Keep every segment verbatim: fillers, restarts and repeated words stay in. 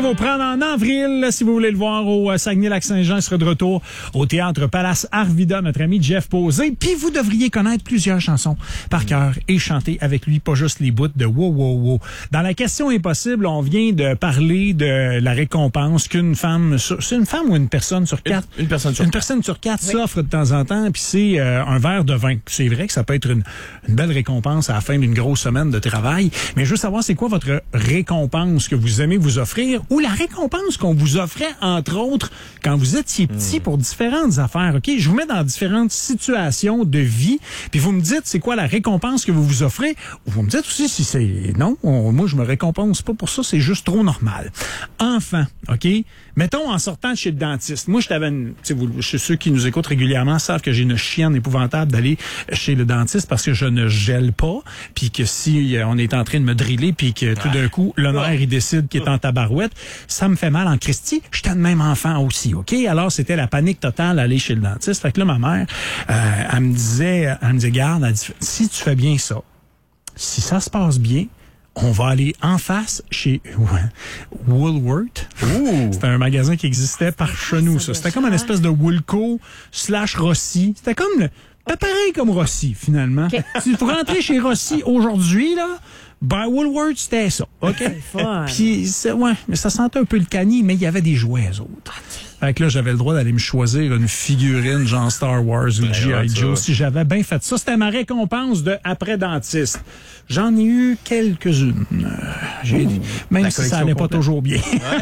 vos prendre en avril. Si vous voulez le voir au Saguenay-Lac-Saint-Jean, il sera de retour au Théâtre Palace Arvida, notre ami Jeff Posé. Puis vous devriez connaître plusieurs chansons par cœur et chanter avec lui, pas juste les bouts de wow, wow, wow. Dans la question impossible, on vient de parler de la récompense qu'une femme, c'est une femme ou une personne sur quatre? Une, une personne sur une quatre. personne sur quatre oui. s'offre de temps en temps, puis c'est euh, un verre de vin. C'est vrai que ça peut être une, une belle récompense à la fin d'une grosse semaine de travail, mais je veux savoir c'est quoi votre récompense que vous aimez vous offrir ou la récompense qu'on vous offrait, entre autres, quand vous étiez petit mmh. pour différentes affaires. OK? Je vous mets dans différentes situations de vie, puis vous me dites c'est quoi la récompense que vous vous offrez, ou vous me dites aussi si c'est non, on, moi je me récompense pas pour ça, c'est juste trop normal. Enfant, OK? Mettons en sortant de chez le dentiste. Moi, je t'avais une, tu sais, vous, ceux qui nous écoutent régulièrement savent que j'ai une chienne épouvantable d'aller chez le dentiste parce que je ne gèle pas, puis que si on est en train de me driller, puis que tout d'un coup, le nerf, il décide qu'il est en tabarouette, ça me fait mal en Christie. J'étais le même enfant aussi, OK? Alors, c'était la panique totale d'aller chez le dentiste. Fait que là, ma mère, euh, elle me disait, elle me disait, garde, elle dit, si tu fais bien ça, si ça se passe bien, on va aller en face chez Woolworth. C'était un magasin qui existait par chez nous, ça. C'était comme une espèce de Woolco slash Rossi. C'était comme le, pas pareil comme Rossi, finalement. Okay. Si vous rentrez chez Rossi aujourd'hui, là, ben, Woolworth, c'était ça. OK? C'est fun. Puis, ouais, mais ça sentait un peu le cani, mais il y avait des jouets, eux autres. Fait que là, j'avais le droit d'aller me choisir une figurine genre Star Wars ou G I. Joe si j'avais bien fait ça. C'était ma récompense de après-dentiste. J'en ai eu quelques-unes. J'ai dit, même si ça allait pas toujours bien.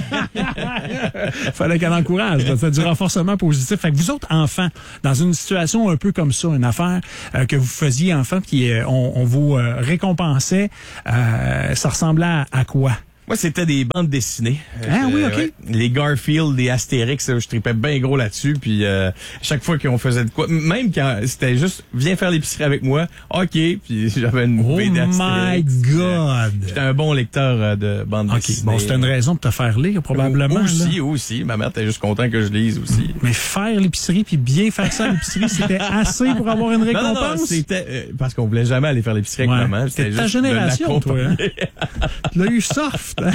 Fallait qu'elle encourage. Ça du renforcement positif. Fait que vous autres, enfants, dans une situation un peu comme ça, une affaire euh, que vous faisiez enfant, puis euh, on, on vous euh, récompensait, euh, ça ressemblait à, à quoi? Moi, c'était des bandes dessinées. Ah euh, oui, OK. Ouais. Les Garfield, les Astérix, je tripais bien gros là-dessus. Puis euh, chaque fois qu'on faisait de quoi, même quand c'était juste, viens faire l'épicerie avec moi, OK. Puis j'avais une Oh B D Astérix. my God! J'étais un bon lecteur euh, de bandes OK, dessinées. bon, c'était une raison de te faire lire, probablement. O aussi, là. aussi. Ma mère était juste contente que je lise aussi. Mais faire l'épicerie puis bien faire ça à l'épicerie, c'était assez pour avoir une récompense? Non, non, non, c'était euh, parce qu'on voulait jamais aller faire l'épicerie ouais. avec maman. C'était ta génération, toi. Hein? Tu l'as eu soft. Hein?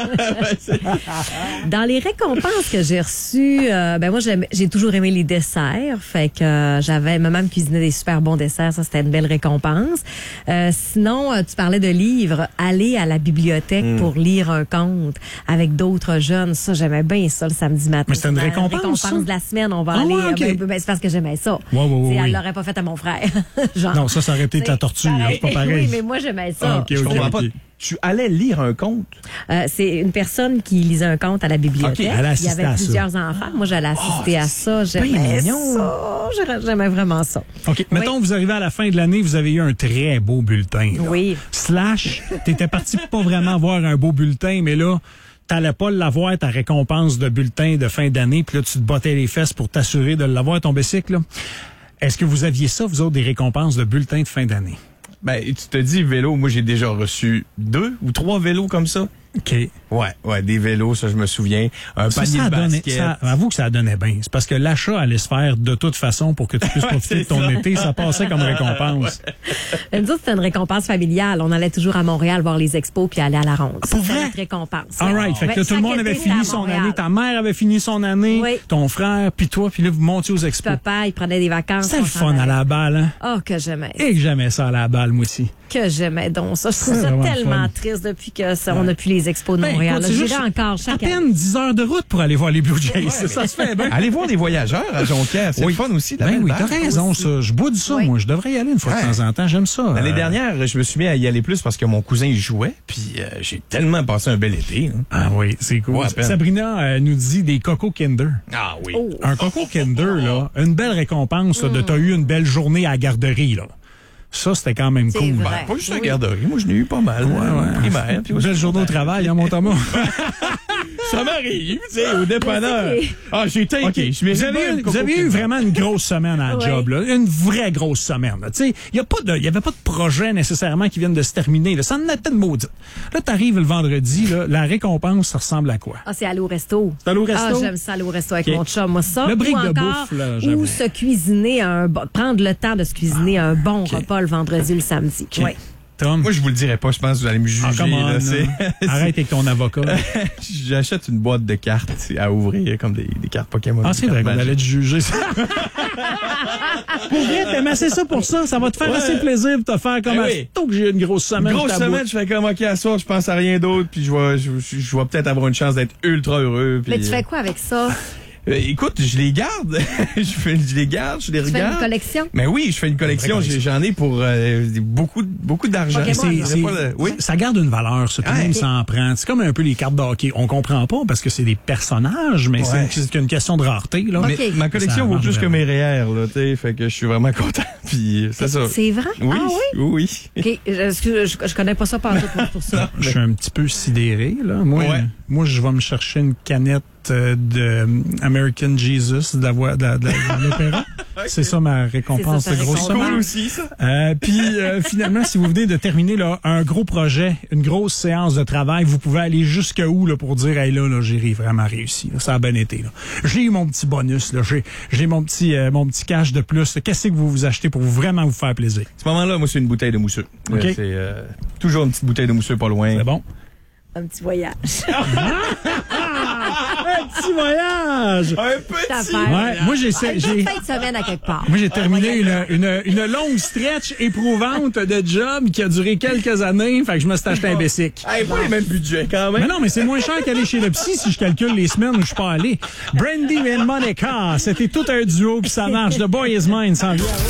Dans les récompenses que j'ai reçues, euh, ben moi j'ai toujours aimé les desserts, fait que euh, j'avais maman me cuisinait des super bons desserts, ça c'était une belle récompense. Euh, sinon, euh, tu parlais de livres, aller à la bibliothèque mm. pour lire un conte avec d'autres jeunes, ça j'aimais bien ça le samedi matin. Mais c'était une récompense. La récompense ça? de la semaine, on va ah, aller. Ouais, okay. ben, ben, c'est parce que j'aimais ça. Ouais, ouais, ouais, elle oui. l'aurait pas fait à mon frère. Genre, non, ça ça aurait été de la torture, hein, c'est pas pareil. Oui, mais moi j'aimais ça. Ah, okay, je okay, comprends okay. pas. Tu allais lire un conte? Euh, c'est une personne qui lisait un conte à la bibliothèque. Okay, elle il y avait plusieurs ça. enfants. Moi, j'allais assister oh, à ça. J'aimais ça. J'aimais vraiment ça. OK. Mettons, oui. vous arrivez à la fin de l'année, vous avez eu un très beau bulletin. Là. Oui. Slash, t'étais parti pour pas vraiment avoir un beau bulletin, mais là, t'allais pas l'avoir, ta récompense de bulletin de fin d'année, puis là, tu te bottais les fesses pour t'assurer de l'avoir, ton bicycle. Là. Est-ce que vous aviez ça, vous autres, des récompenses de bulletin de fin d'année? Ben, tu te dis vélo, moi j'ai déjà reçu deux ou trois vélos comme ça. OK. Ouais, ouais, des vélos, ça je me souviens. Un ça, panier ça de donnait, basket. ça, avoue que ça donnait bien. C'est parce que l'achat allait se faire de toute façon pour que tu puisses profiter de ton ça. été. Ça passait comme récompense. Ouais. Nous autres, c'était une récompense familiale. On allait toujours à Montréal voir les expos puis aller à la ronde. Ah, pour c'était vrai? notre récompense. All right. Fait que là, tout le monde avait fini son année. Ta mère avait fini son année. Oui. Ton frère, puis toi, puis là, vous montiez aux expos. Papa, il prenait des vacances. C'était le fun à la balle, hein? Oh, que j'aimais. Et que j'aimais ça à la balle, moi aussi. Que j'aimais donc ça. Je trouve ça tellement fun. Triste depuis que ça, ouais. on n'a plus les expos de ben, Montréal. Écoute, J'irai encore chaque à peine année. dix heures de route pour aller voir les Blue Jays. Ouais, ça se fait bien. Allez voir des voyageurs à Jonquière. C'est oui. le fun aussi. La ben oui, t'as raison, aussi. ça. Je bois de ça, oui. moi. Je devrais y aller une fois ouais. de temps en temps. J'aime ça. L'année euh... dernière, je me suis mis à y aller plus parce que mon cousin y jouait. Puis euh, j'ai tellement passé un bel été. Hein. Ah oui, c'est cool. Ouais, Sabrina euh, nous dit des Coco Kinder. Ah oui. Oh. Un Coco Kinder, là, une belle récompense là, de t'as eu une belle journée à la garderie, là. Ça, c'était quand même cool. Ben, pas juste la garderie. Moi, je n'ai eu pas mal. Ouais, ouais. Primaire. Puis belle journée au travail, hein, mon Thomas? Ça m'arrive, tu sais, au dépanneur. Ah, j'ai tanké. Okay. Vous avez, eu, vous avez eu vraiment une grosse semaine à la ouais. job, là. Une vraie grosse semaine. Tu sais, il y a pas de, il y avait pas de projet nécessairement qui viennent de se terminer. Là. Ça en était de maudit. Là, t'arrives le vendredi, là, la récompense, ça ressemble à quoi? Ah, c'est aller au resto. C'est aller au resto? Ah, j'aime ça aller au resto avec okay. mon chum. Moi, ça. Le brick ou de encore, bouffe, là, ou se cuisiner un, prendre le temps de se cuisiner ah, un bon okay. repas le vendredi, le samedi. Okay. Ouais. Tom? Moi, je vous le dirai pas, je pense que vous allez me juger. Ah, come on, là, c'est- Arrête avec ton avocat. J'achète une boîte de cartes à ouvrir, comme des, des cartes Pokémon. Ah, c'est des vrai cartes qu'on Magic. allait te juger. Pour vrai, t'aimes assez ça pour ça. Ça va te faire Ouais. assez plaisir de te faire comme Ben à oui. tôt que j'ai une grosse semaine. Grosse je t'avoue. semaine, je fais comme, OK, à soir, je pense à rien d'autre, puis je vais, je, je, je vais peut-être avoir une chance d'être ultra heureux. Puis, Mais tu fais quoi avec ça? euh, écoute, je les garde. je, fais, je les garde, je les Tu fais regarde. une collection? Mais oui, je fais une collection. collection. J'ai- J'en ai pour euh, beaucoup, beaucoup d'argent. Pokémon, C'est- là. c'est- pas le- oui. Ça garde une valeur, ça. Tout le Ah, monde ok. s'en prend. C'est comme un peu les cartes de hockey. On comprend pas parce que c'est des personnages, mais Ouais. c'est c'est une question de rareté. Là. Ok. Mais ma Ça collection vaut marche plus que vraiment. mes R E R, là, tu sais, fait que je suis vraiment content. Puis c'est ça. C'est vrai? Oui, Ah oui? oui, oui. OK. Excuse, je, je connais pas ça par tout pour, pour ça. Je suis un petit peu sidéré. Là. Moi, Ouais. moi, je vais me chercher une canette euh, de euh, American Jesus de la voix de, la- de, la- de l'opéra. C'est ça ma récompense C'est ça, ta de grosse récompense. semaine. Cool aussi, ça. Euh, Puis euh, finalement, si vous venez de terminer là, un gros projet, une grosse séance de travail, vous pouvez aller jusqu'à où là, pour dire hey, là, là j'ai vraiment réussi. Là, ça a bien été. Là. J'ai eu mon petit bonus. Là. J'ai, j'ai mon petit euh, mon petit cash de plus. Là. Qu'est-ce que vous vous achetez pour vraiment vous faire plaisir? À ce moment-là, moi, c'est une bouteille de mousseux. OK. Euh, C'est euh, toujours une petite bouteille de mousseux pas loin. C'est bon? Un petit voyage. Un petit voyage! Un Ta petit. affaire. Ouais, moi j'ai Une j'ai fin de semaine à quelque part. moi j'ai terminé une, une, une longue stretch éprouvante de job qui a duré quelques années, fait que je me suis acheté un bicycle. Hey, pas les mêmes budgets, quand même. Mais non, mais c'est moins cher qu'aller chez le psy si je calcule les semaines où je suis pas allé. Brandy and Monica, c'était tout un duo puis ça marche. The Boy Is Mine sans